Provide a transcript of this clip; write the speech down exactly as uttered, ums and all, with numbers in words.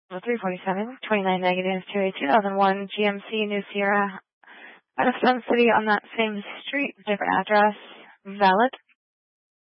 three forty-seven, twenty-nine negative to a two thousand one G M C New Sierra out of Sun City on that same street, different address, valid.